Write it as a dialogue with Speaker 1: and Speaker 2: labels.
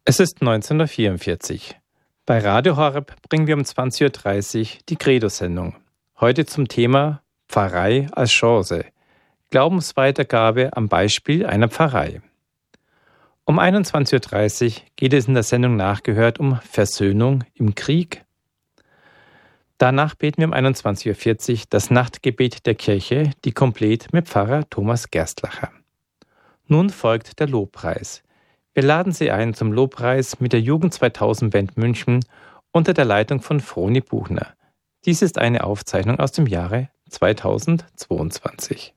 Speaker 1: Es ist 19:44 Uhr. Bei Radio Horeb bringen wir um 20:30 Uhr die Credo-Sendung. Heute zum Thema Pfarrei als Chance. Glaubensweitergabe am Beispiel einer Pfarrei. Um 21:30 Uhr geht es in der Sendung nachgehört um Versöhnung im Krieg. Danach beten wir um 21:40 Uhr das Nachtgebet der Kirche, die Komplett mit Pfarrer Thomas Gerstlacher. Nun folgt der Lobpreis. Wir laden Sie ein zum Lobpreis mit der Jugend 2000 Band München unter der Leitung von Froni Buchner. Dies ist eine Aufzeichnung aus dem Jahre 2022.